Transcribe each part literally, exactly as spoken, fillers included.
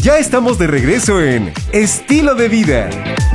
Ya estamos de regreso en Estilo de Vida.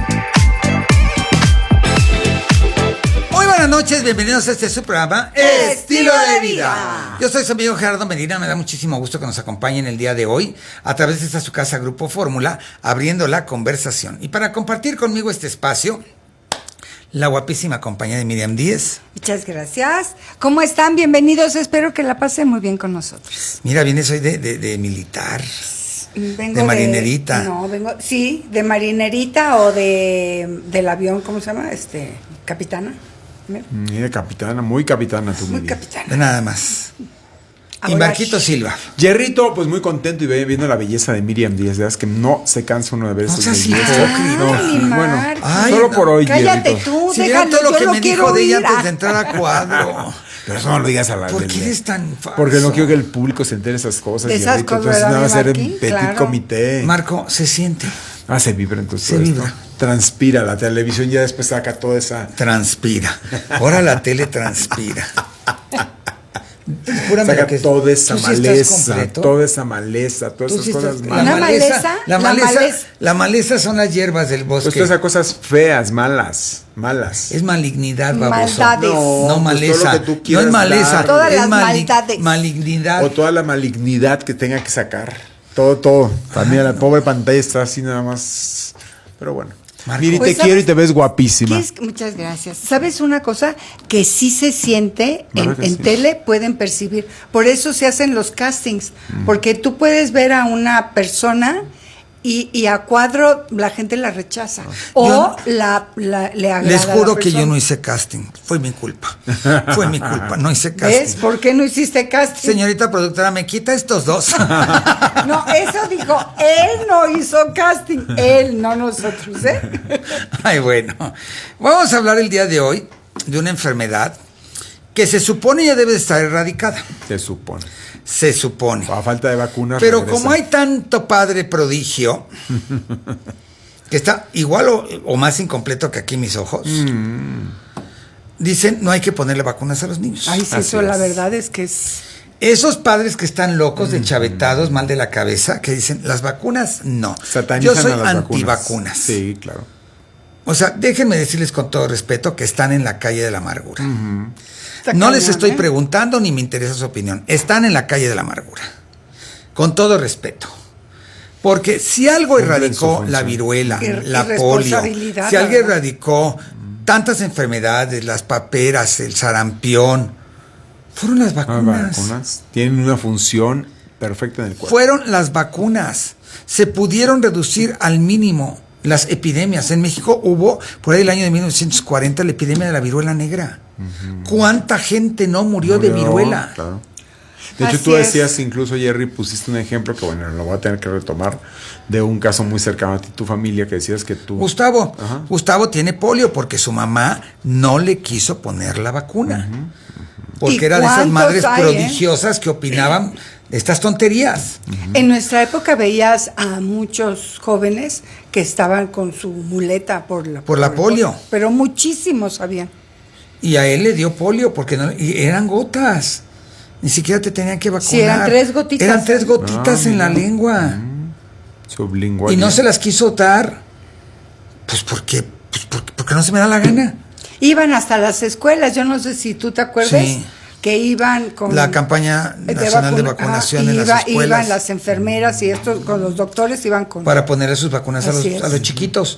Muy buenas noches, bienvenidos a este su programa Estilo de Vida. Yo soy su amigo Gerardo Medina, me da muchísimo gusto que nos acompañen el día de hoy a través de esta su casa Grupo Fórmula, abriendo la conversación. Y para compartir conmigo este espacio, la guapísima compañía de Miriam Díez. Muchas gracias. ¿Cómo están? Bienvenidos. Espero que la pasen muy bien con nosotros. Mira, vienes hoy de, de, de militar. Vengo de marinerita. De, no, vengo, sí, de marinerita o de del avión, ¿cómo se llama? Este, capitana. Mira, capitana, muy capitana tú, Muy Miriam. capitana. De nada más. Ahora, Y Marquito Silva. Jerrito, pues muy contento y ve- viendo la belleza de Miriam Díaz, de verdad es que no se cansa uno de ver No sus seas bellezas. hipócrita. Ay, No, bueno, Marco. Ay, solo no. por hoy, Cállate Jerrito. tú, Si vieran déjalo, todo lo yo que lo me quiero dijo de ella oír. antes de entrar a cuadro. Pero eso no lo digas a la ¿Por del- qué eres tan falso? Porque no quiero que el público se entere de esas cosas. De esas Jerrito, cosas, entonces nada va a ¿verdad, ser en Marquín? petit Claro. comité. Marco, se siente. Ah, se vibra entonces Se todo vibra. esto. Transpira, la televisión ya después saca toda esa... Transpira. Ahora la tele transpira. Júrame Saca lo que- toda esa ¿tú sí estás maleza, completo? toda esa maleza, todas Tú esas sí cosas estás- malas. Una maleza, la la maleza, maleza. la maleza son las hierbas del Pues bosque. todas esas cosas feas, malas, malas. Es malignidad, baboso. Maldades. No, No, pues maleza. todo lo que tú No es quieras maleza. dar. Todas es las maldades. Malignidad. O toda la malignidad que tenga que sacar. Todo, todo. También la pobre pantalla está así nada más. Pero bueno. Marco. Miri, Pues, te quiero y ¿sabes te ves guapísima. ¿Qué es? Muchas gracias. ¿Sabes una cosa? Que sí se siente en, ¿Verdad que en sí? tele, pueden percibir. Por eso se hacen los castings. Porque tú puedes ver a una persona y, y a cuadro la gente la rechaza. O Yo- la, la- le agrada. Les a juro la que yo persona. no hice casting. Fue mi culpa. Fue mi culpa. No hice ¿Ves? casting. ¿Por qué no hiciste casting? Señorita productora, me quita estos dos. No, eso dijo, él no hizo casting. Él, no nosotros, ¿eh? Ay, bueno. Vamos a hablar el día de hoy de una enfermedad que se supone ya debe de estar erradicada. Se supone. Se supone. A falta de vacunas. Pero regresa. como hay tanto padre prodigio que está igual o, o más incompleto que aquí mis ojos, dicen no hay que ponerle vacunas a los niños. Ay, sí, Así eso la es. verdad es que es... Esos padres que están locos, de chavetados, mal de la cabeza, que dicen las vacunas no. Satanizan Yo soy a las antivacunas. vacunas. Sí, claro. O sea, déjenme decirles con todo respeto que están en la calle de la amargura. Está No les cañón, estoy ¿eh? preguntando ni me interesa su opinión. Están en la calle de la amargura. Con todo respeto. Porque si algo Cumplen su erradicó función. la viruela, Ir- la polio, irresponsabilidad, si algo la verdad. erradicó tantas enfermedades, las paperas, el sarampión, fueron las Las vacunas. vacunas tienen una función perfecta en el cuerpo. Fueron las vacunas. Se pudieron reducir al mínimo las epidemias. En México hubo, por ahí el año de mil novecientos cuarenta, la epidemia de la viruela negra. ¿Cuánta gente no murió, de Murió, viruela? claro. De hecho, Así tú es. decías, incluso Jerry, pusiste un ejemplo que, bueno, lo voy a tener que retomar, de un caso muy cercano a ti, tu familia, que decías que tú... Gustavo, Ajá. Gustavo tiene polio porque su mamá no le quiso poner la vacuna. Porque ¿Y era de esas cuántos madres hay, eh? prodigiosas que opinaban estas tonterías. En nuestra época veías a muchos jóvenes que estaban con su muleta por la, Por la polio. Pero muchísimos habían. Y a él le dio polio porque no, y eran gotas. Ni siquiera te tenían que vacunar. Sí, eran tres gotitas. Eran tres gotitas Ah, en la mira. lengua. Sublingual. Y no se las quiso dar. Pues porque, pues porque, porque no se me da la gana. Iban hasta las escuelas, yo no sé si tú te acuerdas, Sí. que iban con... La campaña nacional de vacuna- vacunación ajá, en iba- las escuelas. Iban las enfermeras y estos, con los doctores iban con... Para ponerle sus vacunas a los, Así es. a los chiquitos.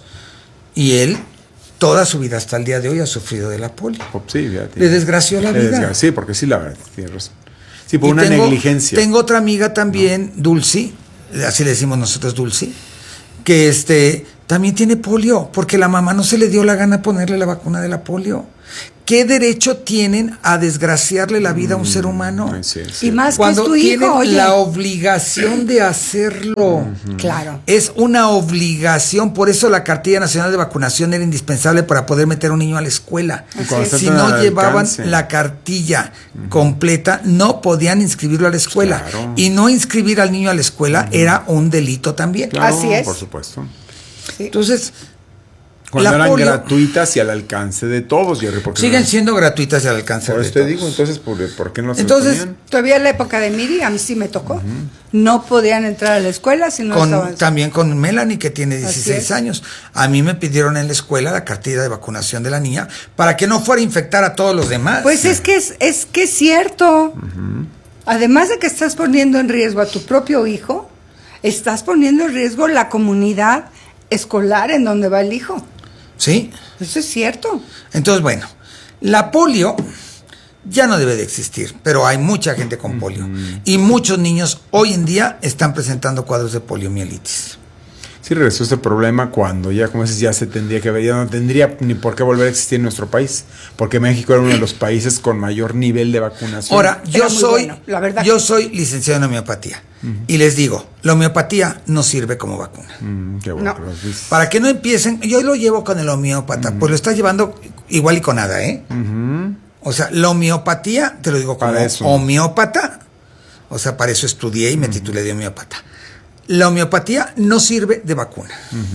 Y él, toda su vida hasta el día de hoy, ha sufrido de la polio. Oh, sí, fíjate. Le desgració la Le vida. desgra- Sí, porque sí, la verdad, tienes razón. Sí, por Y una tengo- negligencia. Tengo otra amiga también, Dulce, así le decimos nosotros Dulce, que este también tiene polio, porque la mamá no se le dio la gana ponerle la vacuna de la polio. ¿Qué derecho tienen a desgraciarle la vida a un ser humano? Ay, sí, sí. Y más Cuando que es tu tienen hijo, oye. la obligación de hacerlo. Claro. Es una obligación, por eso la cartilla nacional de vacunación era indispensable para poder meter a un niño a la escuela. Y cuando es. Si están no al llevaban alcance. la cartilla completa, no podían inscribirlo a la escuela. Claro. Y no inscribir al niño a la escuela era un delito también. Claro, Así es. por supuesto. Sí. Entonces, Cuando La eran polio- gratuitas y al alcance de todos, Jerry. porque Siguen no- siendo gratuitas y al alcance Por de eso te todos. digo, entonces, ¿por, por qué no se Entonces, ponían? Todavía en la época de Miriam sí me tocó. No podían entrar a la escuela si no Con- estaban. también con Melanie, que tiene dieciséis es. años. A mí me pidieron en la escuela la cartilla de vacunación de la niña para que no fuera a infectar a todos los demás. Pues es que es, es que es cierto. Además de que estás poniendo en riesgo a tu propio hijo, estás poniendo en riesgo la comunidad escolar en donde va el hijo. Sí. Eso es cierto. Entonces, bueno, la polio ya no debe de existir, pero hay mucha gente con polio. Y muchos niños hoy en día están presentando cuadros de poliomielitis. Sí regresó este problema cuando ya, como dices, ya se tendría que ver, ya no tendría ni por qué volver a existir en nuestro país, porque México era uno de los países con mayor nivel de vacunación. Ahora, yo Era muy soy, bueno, la verdad yo que- soy licenciado en homeopatía. Y les digo, la homeopatía no sirve como vacuna. Mm, qué bueno No. que lo dices. Para que no empiecen, yo lo llevo con el homeópata, pues lo está llevando igual y con nada, ¿eh? O sea, la homeopatía, te lo digo como Para eso. homeópata, o sea, para eso estudié y me titulé de homeópata. La homeopatía no sirve de vacuna.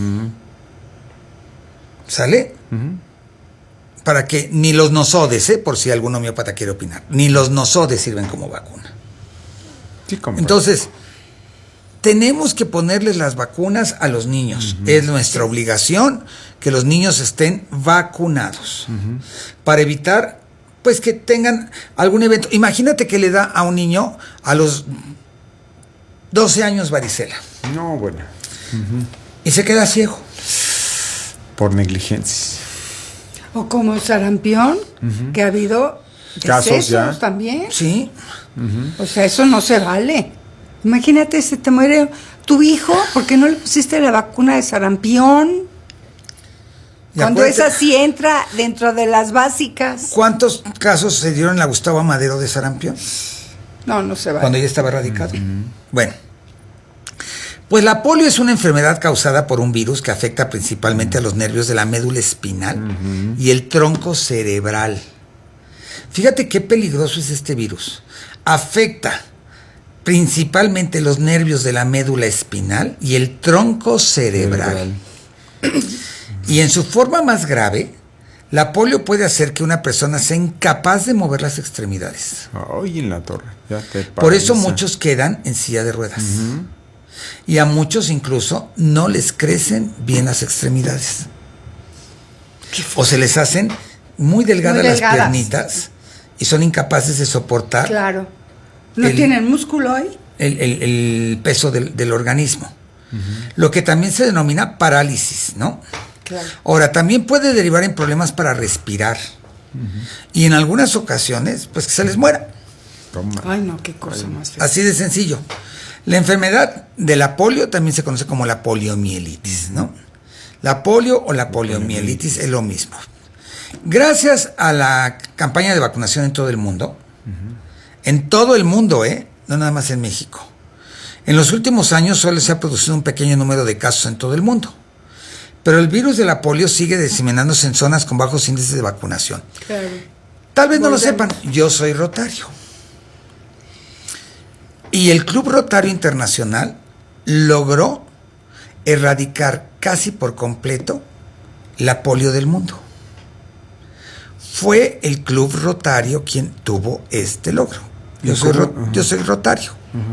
¿Sale? Para que ni los nosodes, ¿eh? Por si algún homeópata quiere opinar, ni los nosodes sirven como vacuna. Sí, compa. Entonces, tenemos que ponerles las vacunas a los niños. Es nuestra obligación que los niños estén vacunados para evitar, pues, que tengan algún evento. Imagínate que le da a un niño a los doce años varicela No, bueno, y se queda ciego. por negligencia. O como el sarampión, que ha habido Casos decesos ya. también. Sí. O sea, eso no se vale. Imagínate, se te muere tu hijo porque no le pusiste la vacuna de sarampión. Y Cuando acuérdate, esa sí entra dentro de las básicas. ¿cuántos casos se dieron en la Gustavo Amadero de sarampión? No, no se vale. Cuando ya estaba erradicado. Bueno, pues la polio es una enfermedad causada por un virus que afecta principalmente a los nervios de la médula espinal y el tronco cerebral. Fíjate qué peligroso es este virus. Afecta principalmente los nervios de la médula espinal y el tronco cerebral. Y en su forma más grave, la polio puede hacer que una persona sea incapaz de mover las extremidades. Ay, en la torre. Ya te Por eso paraliza. muchos quedan en silla de ruedas. Y a muchos incluso no les crecen bien las extremidades. O se les hacen muy delgadas, Muy las delgadas. piernitas y son incapaces de soportar Claro. ¿No El- tienen músculo ahí? el, el- el peso del, del organismo. Lo que también se denomina parálisis, ¿no? Claro. Ahora, también puede derivar en problemas para respirar. Y en algunas ocasiones, pues que se les muera. Toma. Ay, no, qué cosa más fea. Así de sencillo. La enfermedad de la polio también se conoce como la poliomielitis, ¿no? La polio o la poliomielitis es lo mismo. Gracias a la campaña de vacunación en todo el mundo, en todo el mundo, ¿eh? No nada más en México. En los últimos años solo se ha producido un pequeño número de casos en todo el mundo. Pero el virus de la polio sigue diseminándose en zonas con bajos índices de vacunación. Claro. Tal vez no lo Volvemos. sepan, yo soy rotario. Y el Club Rotario Internacional logró erradicar casi por completo la polio del mundo. Fue el Club Rotario quien tuvo este logro. Yo ¿Y soy, cómo? ro- Ajá. yo soy rotario.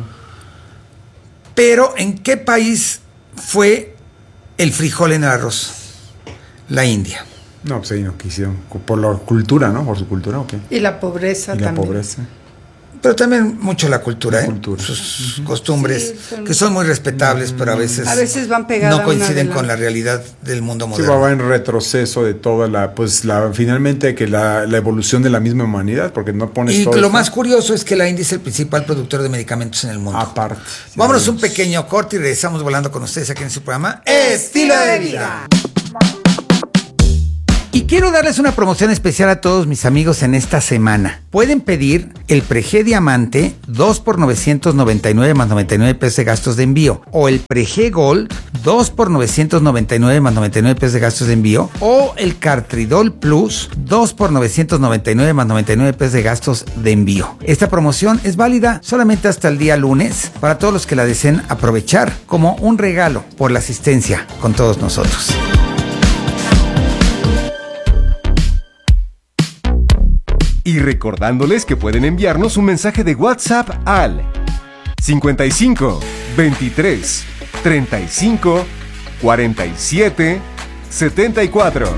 Pero ¿en qué país fue el frijol en el arroz? La India. No, pues ahí no quisieron. Por la cultura, ¿no? Por su cultura, ¿o qué? Y la pobreza Y la también. pobreza. Pero también mucho la cultura, La ¿eh? cultura. Sus costumbres, Sí, son- que son muy respetables, pero a veces, A veces van pegadas no una de coinciden la- con la realidad del mundo Sí, moderno. va en retroceso de toda la, pues la, finalmente que la, la evolución de la misma humanidad, porque no pones Y todo lo esto más curioso es que la India es el principal productor de medicamentos en el mundo. aparte. Vámonos un pequeño corte y regresamos volando con ustedes aquí en su programa Estilo de Vida. Y quiero darles una promoción especial a todos mis amigos en esta semana. Pueden pedir el Prege Diamante dos por novecientos noventa y nueve más noventa y nueve pesos de gastos de envío, o el Prege Gold dos por novecientos noventa y nueve más noventa y nueve pesos de gastos de envío, o el Cartridol Plus dos por novecientos noventa y nueve más noventa y nueve pesos de gastos de envío. Esta promoción es válida solamente hasta el día lunes para todos los que la deseen aprovechar como un regalo por la asistencia con todos nosotros. Y recordándoles que pueden enviarnos un mensaje de WhatsApp al cincuenta y cinco, veintitrés, treinta y cinco, cuarenta y siete, setenta y cuatro.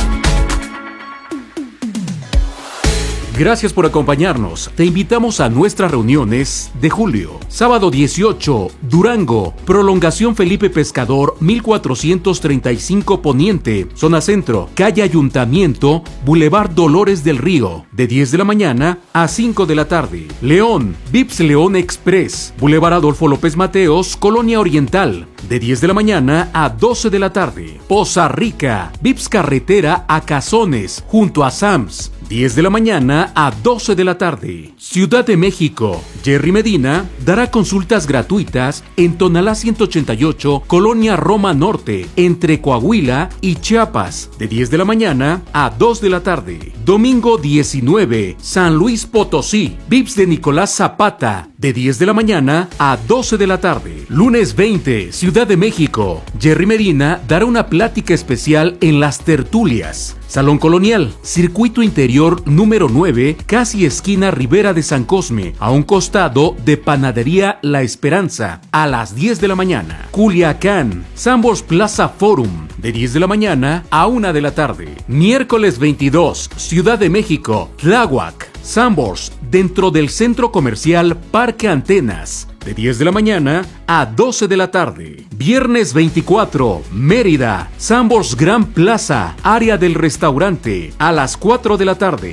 Gracias por acompañarnos. Te invitamos a nuestras reuniones de julio. Sábado dieciocho, Durango. Prolongación Felipe Pescador, mil cuatrocientos treinta y cinco Poniente. Zona Centro. Calle Ayuntamiento, Boulevard Dolores del Río. De diez de la mañana a cinco de la tarde. León. Vips León Express. Boulevard Adolfo López Mateos, Colonia Oriental. De diez de la mañana a doce de la tarde. Poza Rica. Vips Carretera a Cazones, junto a Sams. diez de la mañana a doce de la tarde. Ciudad de México. Jerry Medina dará consultas gratuitas en Tonalá ciento ochenta y ocho, Colonia Roma Norte, entre Coahuila y Chiapas, de diez de la mañana a dos de la tarde. Domingo diecinueve, San Luis Potosí. Vips de Nicolás Zapata, de diez de la mañana a doce de la tarde. Lunes veinte, Ciudad de México. Jerry Medina dará una plática especial en Las Tertulias. Salón Colonial, Circuito Interior número nueve, casi esquina Ribera de San Cosme, a un costado de Panadería La Esperanza, a las diez de la mañana. Culiacán, Sambors Plaza Forum, de diez de la mañana a una de la tarde. Miércoles veintidós, Ciudad de México, Tláhuac, Sambors, dentro del Centro Comercial Parque Antenas, de diez de la mañana a doce de la tarde. Viernes veinticuatro, Mérida, Sambors Gran Plaza, área del restaurante, a las cuatro de la tarde.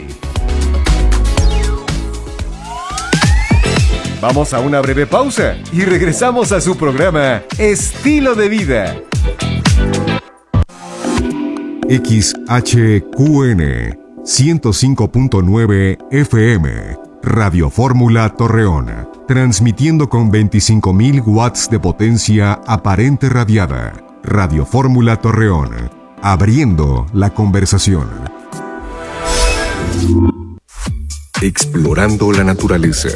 Vamos a una breve pausa y regresamos a su programa Estilo de Vida. X H Q N ciento cinco punto nueve F M, Radio Fórmula Torreón, transmitiendo con veinticinco mil watts de potencia aparente radiada. Radio Fórmula Torreón, abriendo la conversación. Explorando la naturaleza.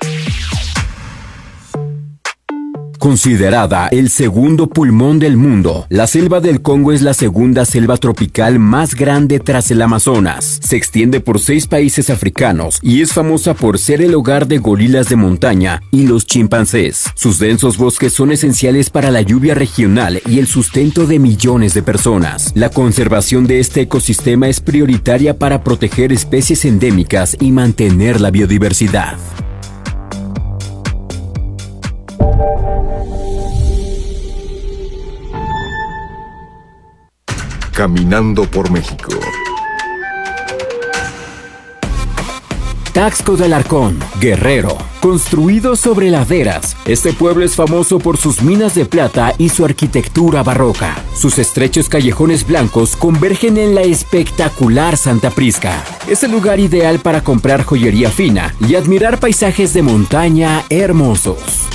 Considerada el segundo pulmón del mundo, la selva del Congo es la segunda selva tropical más grande tras el Amazonas. Se extiende por seis países africanos y es famosa por ser el hogar de gorilas de montaña y los chimpancés. Sus densos bosques son esenciales para la lluvia regional y el sustento de millones de personas. La conservación de este ecosistema es prioritaria para proteger especies endémicas y mantener la biodiversidad. Caminando por México. Taxco de Alarcón, Guerrero. Construido sobre laderas, este pueblo es famoso por sus minas de plata y su arquitectura barroca. Sus estrechos callejones blancos convergen en la espectacular Santa Prisca. Es el lugar ideal para comprar joyería fina y admirar paisajes de montaña hermosos.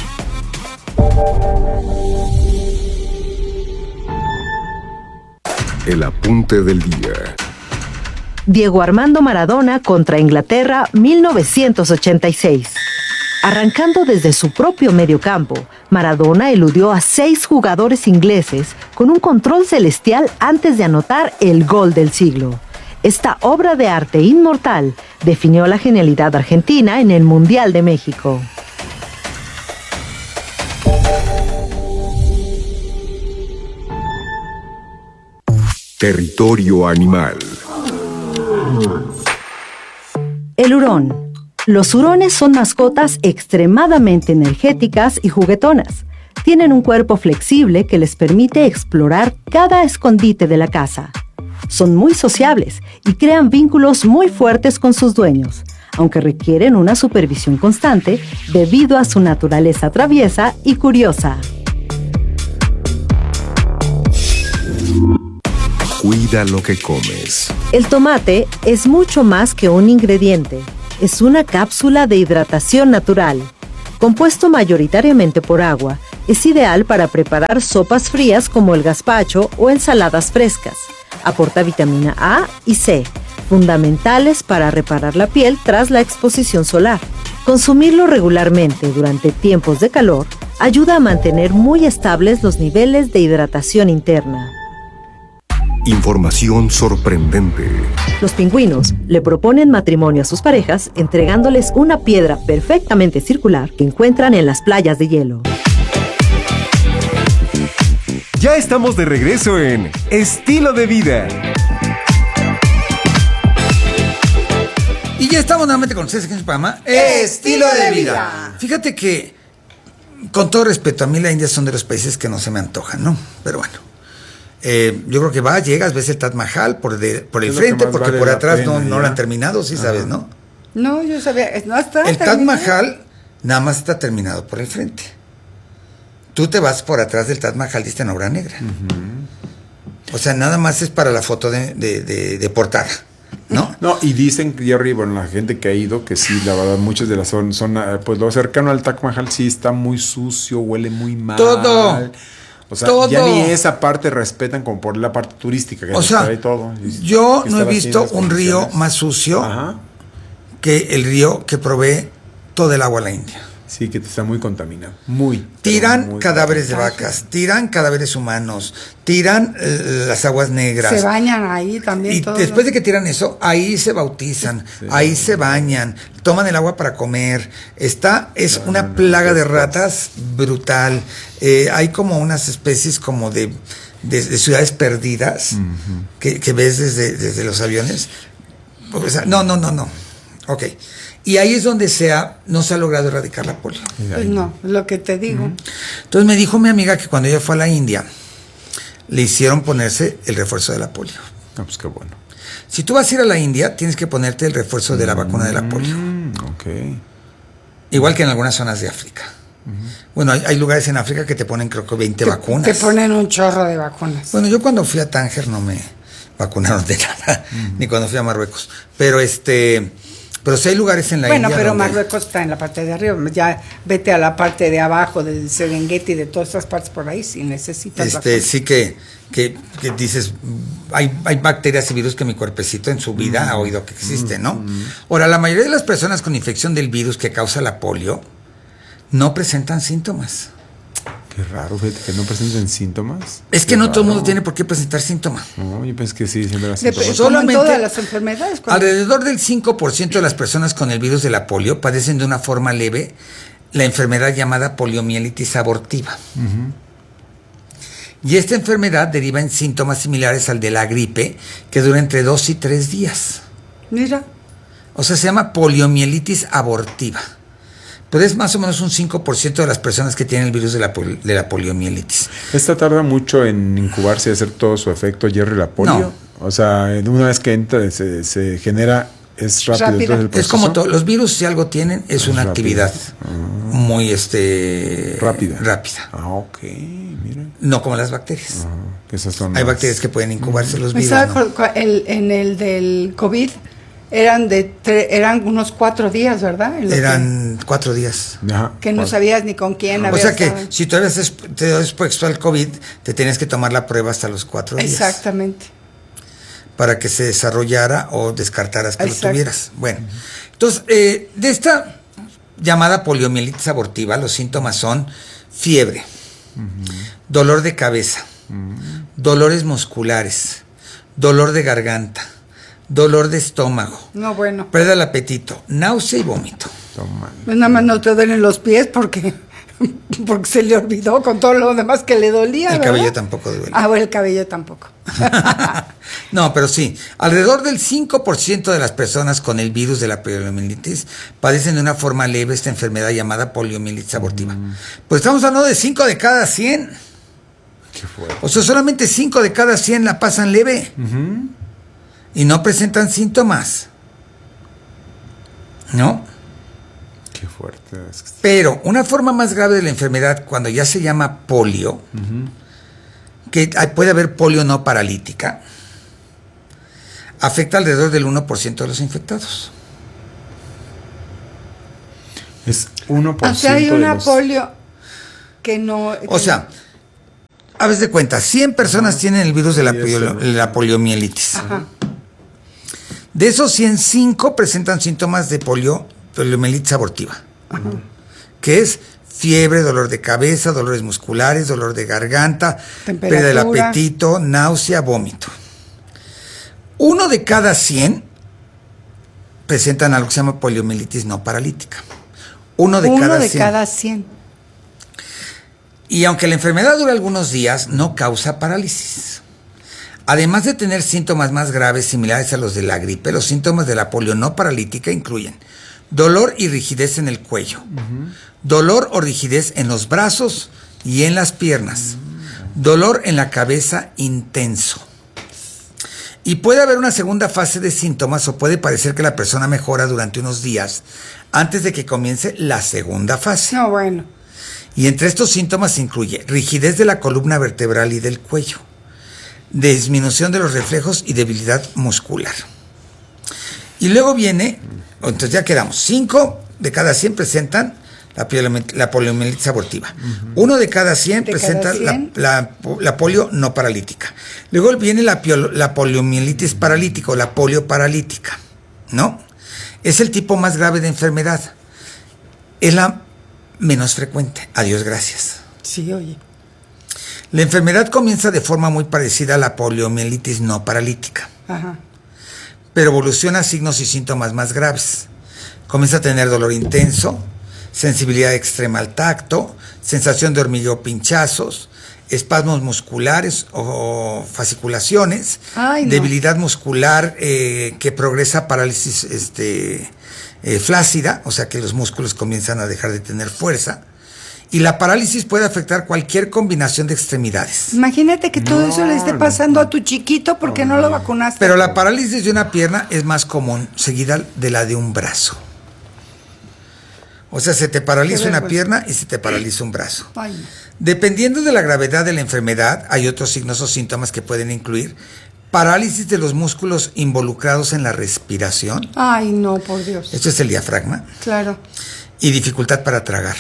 El apunte del día. Diego Armando Maradona contra Inglaterra, mil novecientos ochenta y seis. Arrancando desde su propio mediocampo, Maradona eludió a seis jugadores ingleses con un control celestial antes de anotar el gol del siglo. Esta obra de arte inmortal definió la genialidad argentina en el Mundial de México. Territorio animal. El hurón. Los hurones son mascotas extremadamente energéticas y juguetonas. Tienen un cuerpo flexible que les permite explorar cada escondite de la casa. Son muy sociables y crean vínculos muy fuertes con sus dueños, aunque requieren una supervisión constante debido a su naturaleza traviesa y curiosa. Cuida lo que comes. El tomate es mucho más que un ingrediente. Es una cápsula de hidratación natural. Compuesto mayoritariamente por agua, es ideal para preparar sopas frías como el gazpacho o ensaladas frescas. Aporta vitamina A y C, fundamentales para reparar la piel tras la exposición solar. Consumirlo regularmente durante tiempos de calor ayuda a mantener muy estables los niveles de hidratación interna. Información sorprendente. Los pingüinos le proponen matrimonio a sus parejas entregándoles una piedra perfectamente circular que encuentran en las playas de hielo. Ya estamos de regreso en Estilo de Vida. Y ya estamos nuevamente con ustedes en su programa Estilo de Vida. Fíjate que, con todo respeto, a mí la India son de los países que no se me antojan, ¿no? Pero bueno, eh, yo creo que vas, llegas, ves el Taj Mahal por, de, por el frente, porque vale por atrás pena, no, no ya. lo han terminado, sí. Ajá. Sabes, ¿no? No, yo sabía, no está El Taj terminado. Mahal nada más está terminado por el frente. Tú te vas por atrás del Taj Mahal y está en obra negra. Uh-huh. O sea, nada más es para la foto de, de, de, de portada, ¿no? No, y dicen, Jerry, bueno, la gente que ha ido, que sí, la verdad, muchas de las son, son pues lo cercano al Taj Mahal sí está muy sucio, huele muy mal. Todo. O sea, todo. ya ni esa parte respetan como por la parte turística. Que o sea, y todo. Y, yo no he visto un río más sucio. Ajá. Que el río que provee todo el agua a la India. Sí, que está muy contaminado. Muy. Tiran muy cadáveres de vacas, tiran cadáveres humanos, tiran eh, las aguas negras. Se bañan ahí también. Y todo después lo... de que tiran eso, ahí se bautizan, sí, ahí sí. se bañan, toman el agua para comer. Está, es no, una no, no, plaga no, de no, ratas brutal. Eh, hay como unas especies como de, de, de ciudades perdidas uh-huh. que, que ves desde, desde los aviones. O sea, no, no, no, no. Ok. Y ahí es donde se ha, no se ha logrado erradicar la polio. Pues no, lo que te digo. Uh-huh. Entonces me dijo mi amiga que cuando ella fue a la India, le hicieron ponerse el refuerzo de la polio. Ah, pues qué bueno. Si tú vas a ir a la India, tienes que ponerte el refuerzo de la vacuna de la polio. Mm, ok. Igual que en algunas zonas de África. Uh-huh. Bueno, hay, hay lugares en África que te ponen creo que veinte te, vacunas. Te ponen un chorro de vacunas. Bueno, yo cuando fui a Tánger no me vacunaron de nada, uh-huh. ni cuando fui a Marruecos. Pero este... Pero sí hay lugares en la bueno, India. Bueno, pero donde... Marruecos está en la parte de arriba. Ya vete a la parte de abajo, del Serengeti, de todas esas partes por ahí, si necesitas. Este, vacunas. sí que, que, que dices, hay, hay bacterias y virus que mi cuerpecito en su vida mm. ha oído que existen, ¿no? Mm. Ahora, la mayoría de las personas con infección del virus que causa la polio no presentan síntomas. Qué raro, fíjate, que no presenten síntomas. Es que Qué no raro. todo el mundo tiene por qué presentar síntomas. No, yo pensé que sí, siempre las Dep- síntomas. Solamente como en todas las enfermedades. Cuando... Alrededor del cinco por ciento de las personas con el virus de la polio padecen de una forma leve la enfermedad llamada poliomielitis abortiva. Uh-huh. Y esta enfermedad deriva en síntomas similares al de la gripe, que dura entre dos y tres días. Mira. O sea, se llama poliomielitis abortiva. Pero es más o menos un cinco por ciento de las personas que tienen el virus de la, pol- de la poliomielitis. ¿Esta tarda mucho en incubarse y hacer todo su efecto, Jerry, la polio? No. O sea, una vez que entra, se, se genera, es rápido. Entonces el es como todo, los virus, si algo tienen, es, es una rápido. actividad uh-huh. muy este rápida. rápida. Ah, ok, mira. No como las bacterias. Uh-huh. Esas son Hay más... bacterias que pueden incubarse uh-huh. los virus. ¿No? El, en el del COVID... Eran de tre- eran unos cuatro días, ¿verdad? Eran que, cuatro días. Ajá, que no sabías ni con quién. O sea que estado. Si tú eres expuesto al COVID, te tenías que tomar la prueba hasta los cuatro días. Exactamente. Para que se desarrollara o descartaras que Exacto. lo tuvieras. Bueno, entonces, eh, de esta llamada poliomielitis abortiva, los síntomas son fiebre, uh-huh. dolor de cabeza, uh-huh. dolores musculares, dolor de garganta, dolor de estómago, no bueno, pérdida del apetito, náusea y vómito. Pues nada más no te duelen los pies porque porque se le olvidó con todo lo demás que le dolía. El ¿verdad? cabello tampoco duele. Ah, bueno, el cabello tampoco. No, pero sí, alrededor del cinco por ciento de las personas con el virus de la poliomielitis padecen de una forma leve esta enfermedad llamada poliomielitis abortiva. Mm. Pues estamos hablando de cinco de cada cien. Qué fuerte. O sea, solamente cinco de cada cien la pasan leve. Uh-huh. Y no presentan síntomas. ¿No? Qué fuerte. Pero una forma más grave de la enfermedad, cuando ya se llama polio, uh-huh. que puede haber polio no paralítica, afecta alrededor del uno por ciento de los infectados. Es uno por ciento. O sea, hay una de los... polio que no... Que o sea, a veces de cuenta, cien personas uh-huh. tienen el virus de la, polio, la poliomielitis. Ajá. De esos cien, cinco presentan síntomas de polio, poliomielitis abortiva, uh-huh. que es fiebre, dolor de cabeza, dolores musculares, dolor de garganta, pérdida del apetito, náusea, vómito. Uno de cada cien presentan algo que se llama poliomielitis no paralítica. Uno de Uno cada de cien. cada cien. Y aunque la enfermedad dura algunos días, no causa parálisis. Además de tener síntomas más graves similares a los de la gripe, los síntomas de la polio no paralítica incluyen dolor y rigidez en el cuello, uh-huh. dolor o rigidez en los brazos y en las piernas, uh-huh. dolor en la cabeza intenso. Y puede haber una segunda fase de síntomas o puede parecer que la persona mejora durante unos días antes de que comience la segunda fase. No, bueno. Y entre estos síntomas se incluye rigidez de la columna vertebral y del cuello, disminución de los reflejos y debilidad muscular. Y luego viene, entonces ya quedamos, cinco de cada cien presentan la, la poliomielitis abortiva. Uh-huh. Uno de cada cien de presenta cada cien. La, la, la polio no paralítica. Luego viene la, la poliomielitis paralítica o la polio paralítica, ¿no? Es el tipo más grave de enfermedad. Es la menos frecuente. Adiós, gracias. Sí, oye. La enfermedad comienza de forma muy parecida a la poliomielitis no paralítica. Ajá. Pero evoluciona a signos y síntomas más graves. Comienza a tener dolor intenso, sensibilidad extrema al tacto, sensación de hormigueo, pinchazos, espasmos musculares o fasciculaciones, Ay, no. debilidad muscular eh, que progresa a parálisis este, eh, flácida, o sea que los músculos comienzan a dejar de tener fuerza. Y la parálisis puede afectar cualquier combinación de extremidades. Imagínate que todo no, eso le esté pasando no. a tu chiquito porque no, no lo vacunaste. Pero la parálisis de una pierna es más común, seguida de la de un brazo. O sea, se te paraliza una pierna y se te paraliza un brazo. Ay, no. Dependiendo de la gravedad de la enfermedad, hay otros signos o síntomas que pueden incluir parálisis de los músculos involucrados en la respiración. Ay, no, por Dios. Esto es el diafragma. Claro. Y dificultad para tragar.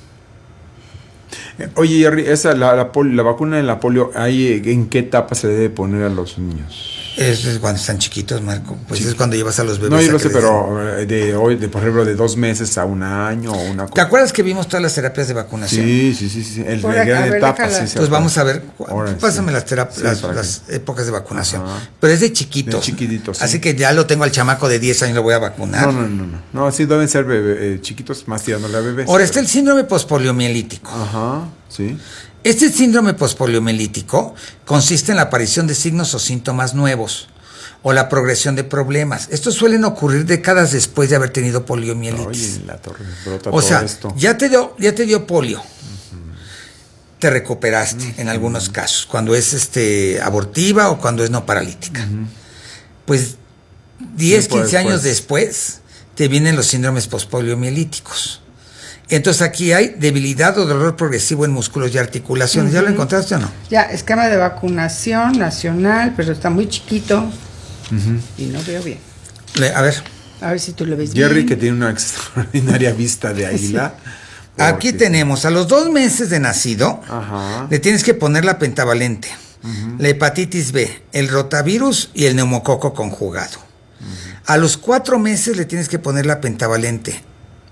Oye, Jerry, esa, la, la, polio, la vacuna de la polio, ¿hay, ¿en qué etapa se debe poner a los niños? Es cuando están chiquitos, Marco. Pues sí. Es cuando llevas a los bebés. No, yo lo sé, dicen. pero de hoy, de, por ejemplo, de dos meses a un año o una cosa. ¿Te acuerdas que vimos todas las terapias de vacunación? Sí, sí, sí. sí. El, Por la acá, gran a ver, etapa. déjala. Sí, Pues vamos a ver. Ahora, Pásame sí. las, terap Sí, las, para las épocas de vacunación. Ajá. Pero es de chiquitos. De chiquititos, sí. Así que ya lo tengo al chamaco de diez años, lo voy a vacunar. No, no, no. No, no sí deben ser bebé, eh, chiquitos, más tirándole a bebés. Ahora está el síndrome pospoliomielítico. Ajá, sí. Este síndrome pospoliomielítico consiste en la aparición de signos o síntomas nuevos o la progresión de problemas. Estos suelen ocurrir décadas después de haber tenido poliomielitis. Oye, la torre brota o todo sea, esto. ya te dio, ya te dio polio. Uh-huh. Te recuperaste uh-huh. en algunos casos, cuando es este abortiva o cuando es no paralítica. Uh-huh. Pues diez, quince años después te vienen los síndromes pospoliomielíticos. Entonces aquí hay debilidad o dolor progresivo en músculos y articulaciones. Uh-huh. ¿Ya lo encontraste o no? Ya, esquema de vacunación nacional, pero está muy chiquito uh-huh. y no veo bien. Le, a ver. A ver si tú lo ves Jerry, bien. que tiene una extraordinaria vista de águila. Sí. Aquí tenemos, a los dos meses de nacido, Ajá. le tienes que poner la pentavalente, uh-huh. la hepatitis B, el rotavirus y el neumococo conjugado. Uh-huh. A los cuatro meses le tienes que poner la pentavalente,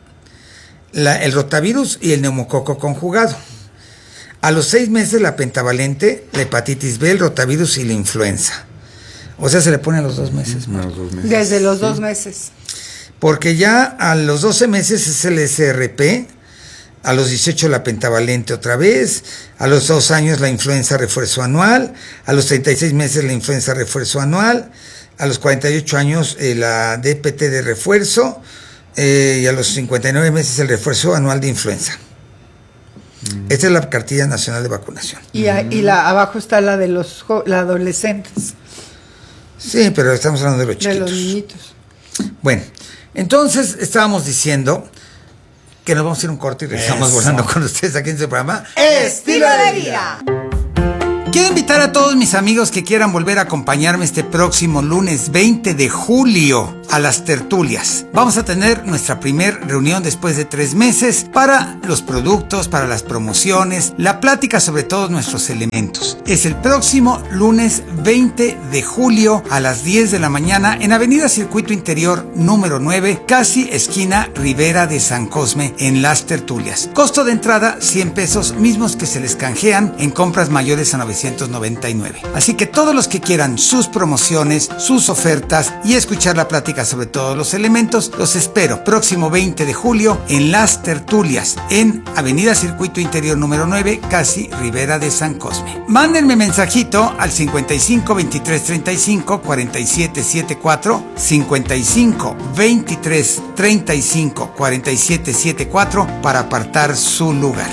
La, el rotavirus y el neumococo conjugado. A los seis meses la pentavalente, la hepatitis B, el rotavirus y la influenza. O sea, se le pone a los dos meses. No, los dos meses. Desde los sí. dos meses. Porque ya a los doce meses es el S R P, a los dieciocho la pentavalente otra vez, a los dos años la influenza refuerzo anual, a los treinta y seis meses la influenza refuerzo anual, a los cuarenta y ocho años eh, la D P T de refuerzo, Eh, y a los cincuenta y nueve meses el refuerzo anual de influenza. Mm. Esta es la cartilla nacional de vacunación. Y, a, y la abajo está la de los la adolescentes. Sí, pero estamos hablando de los chiquitos. De los niñitos. Bueno, entonces estábamos diciendo que nos vamos a ir a un corte y regresamos volando con ustedes aquí en este programa Estilo de Vida. Quiero invitar a todos mis amigos que quieran volver a acompañarme este próximo lunes veinte de julio a las tertulias. Vamos a tener nuestra primer reunión después de tres meses para los productos, para las promociones, la plática sobre todos nuestros elementos. Es el próximo lunes veinte de julio a las diez de la mañana en Avenida Circuito Interior número nueve, casi esquina Ribera de San Cosme, en las tertulias. Costo de entrada cien pesos, mismos que se les canjean en compras mayores a novecientos novecientos noventa y nueve. Así que todos los que quieran sus promociones, sus ofertas y escuchar la plática sobre todos los elementos, los espero próximo veinte de julio en Las Tertulias, en Avenida Circuito Interior número nueve, casi Ribera de San Cosme. Mándenme mensajito al cincuenta y cinco veintitrés treinta y cinco cuarenta y siete setenta y cuatro, cincuenta y cinco veintitrés treinta y cinco cuarenta y siete setenta y cuatro para apartar su lugar.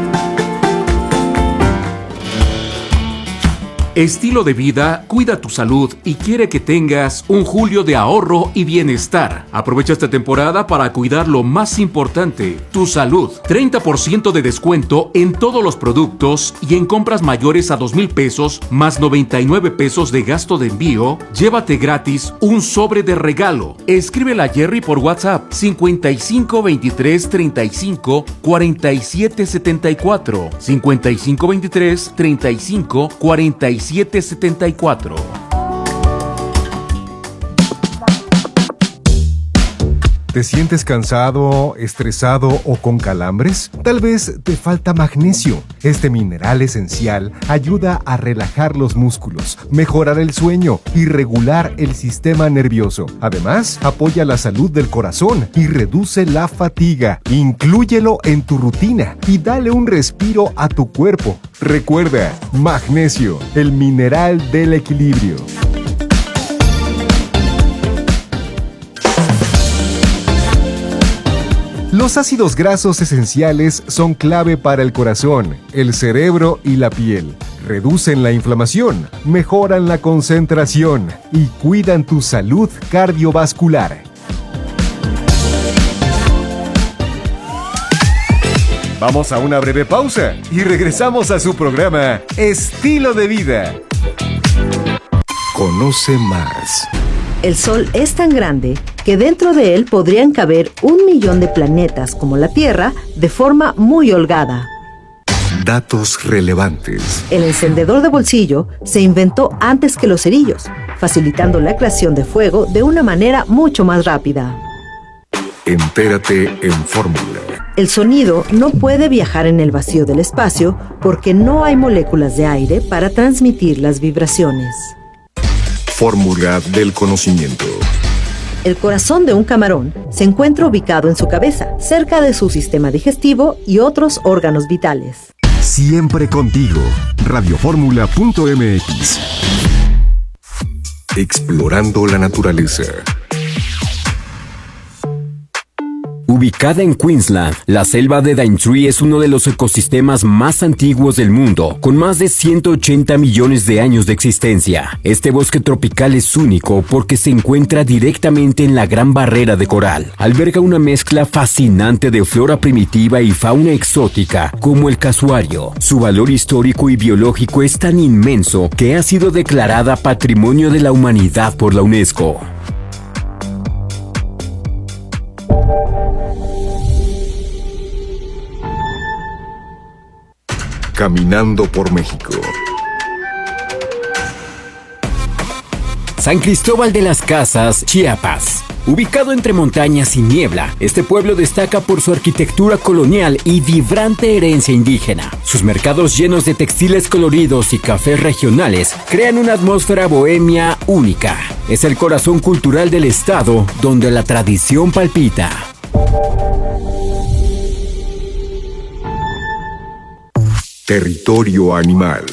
Estilo de vida cuida tu salud y quiere que tengas un julio de ahorro y bienestar. Aprovecha esta temporada para cuidar lo más importante, tu salud. treinta por ciento de descuento en todos los productos y en compras mayores a dos mil pesos más noventa y nueve pesos de gasto de envío, llévate gratis un sobre de regalo. Escríbele a Jerry por WhatsApp cincuenta y cinco veintitrés treinta y cinco cuarenta y siete setenta y cuatro, cincuenta y cinco veintitrés treinta y cinco cuarenta y siete setenta y cuatro. ¿Te sientes cansado, estresado o con calambres? Tal vez te falta magnesio. Este mineral esencial ayuda a relajar los músculos, mejorar el sueño y regular el sistema nervioso. Además, apoya la salud del corazón y reduce la fatiga. Inclúyelo en tu rutina y dale un respiro a tu cuerpo. Recuerda, magnesio, el mineral del equilibrio. Los ácidos grasos esenciales son clave para el corazón, el cerebro y la piel. Reducen la inflamación, mejoran la concentración y cuidan tu salud cardiovascular. Vamos a una breve pausa y regresamos a su programa Estilo de Vida. Conoce más. El Sol es tan grande que dentro de él podrían caber un millón de planetas como la Tierra de forma muy holgada. Datos relevantes. El encendedor de bolsillo se inventó antes que los cerillos, facilitando la creación de fuego de una manera mucho más rápida. Entérate en Fórmula. El sonido no puede viajar en el vacío del espacio porque no hay moléculas de aire para transmitir las vibraciones. Fórmula del conocimiento. El corazón de un camarón se encuentra ubicado en su cabeza, cerca de su sistema digestivo y otros órganos vitales. Siempre contigo. radioformula punto m x. Explorando la naturaleza. Ubicada en Queensland, la selva de Daintree es uno de los ecosistemas más antiguos del mundo, con más de ciento ochenta millones de años de existencia. Este bosque tropical es único porque se encuentra directamente en la Gran Barrera de Coral. Alberga una mezcla fascinante de flora primitiva y fauna exótica, como el casuario. Su valor histórico y biológico es tan inmenso que ha sido declarada Patrimonio de la Humanidad por la UNESCO. Caminando por México. San Cristóbal de las Casas, Chiapas. Ubicado entre montañas y niebla, este pueblo destaca por su arquitectura colonial y vibrante herencia indígena. Sus mercados llenos de textiles coloridos y cafés regionales crean una atmósfera bohemia única. Es el corazón cultural del estado, donde la tradición palpita. Territorio animal.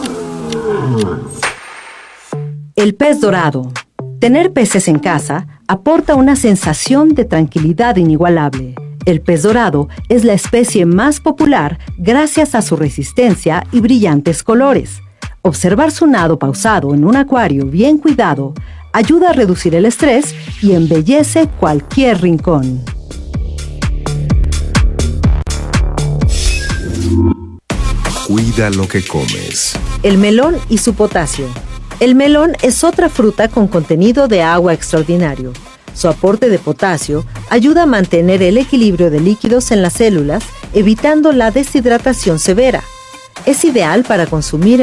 El pez dorado. Tener peces en casa aporta una sensación de tranquilidad inigualable. El pez dorado es la especie más popular gracias a su resistencia y brillantes colores. Observar su nado pausado en un acuario bien cuidado ayuda a reducir el estrés y embellece cualquier rincón. Cuida lo que comes. El melón y su potasio. El melón es otra fruta con contenido de agua extraordinario. Su aporte de potasio ayuda a mantener el equilibrio de líquidos en las células, evitando la deshidratación severa. Es ideal para consumir